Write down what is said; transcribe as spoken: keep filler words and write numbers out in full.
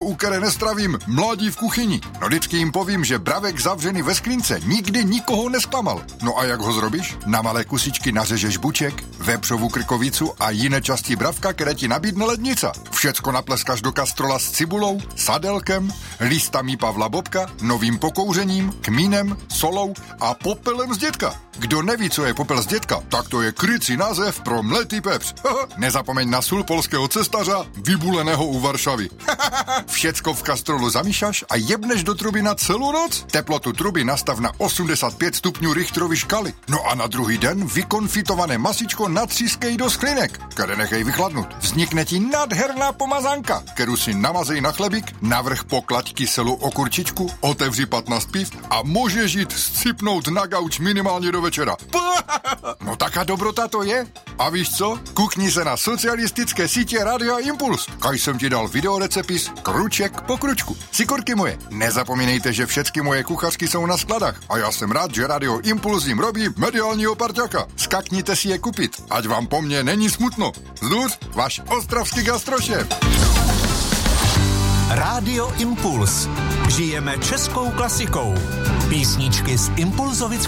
u které nestravím mládí v kuchyni. No vždycky jim povím, že bravek zavřený ve skrince nikdy nikoho nesklamal. No a jak ho zrobíš? Na malé kusičky nařežeš buček, vepřovou krkovicu a jiné části bravka, které ti nabídne lednica. Všecko napleskaš do kastrola s cibulou, sadelkem, listami Pavla Bobka, novým pokouřením, kmínem, solou a popelem z dětka. Kdo neví, co je popel z dětka, tak to je krycí název pro mletý pepř. Nezapomeň na sůl polského cestaře, vybuleného u Varšavy. Všecko v kastrolu zamíšaš a jebneš do truby na celou noc. Teplotu truby nastav na osmdesát pět stupňů Richterovy škaly. No a na druhý den vykonfitované masičko natřískej do sklinek, které nechej vychladnout. Vznikne ti nádherná pomazánka, kterou si namazej na chlebík, navrch poklaď kyselou okurčičku, otevři patnáct piv a můžeš jít scipnout na gauč minimálně do večera. No taká dobrota to je. A víš co? Kukni se na socialistické sítě Rádia Impuls. Kaj jsem ti dal videorecepis kruček po kručku. Sikorky moje, nezapomínejte, že všechny moje kuchařky jsou na skladách. A já jsem rád, že Rádio Impuls jim robí mediálního parťaka. Skakněte si je kupit, ať vám po mně není smutno. Zduř, váš ostravský gastrošéf. Rádio Impuls. Žijeme českou klasikou. Písničky z impulzovického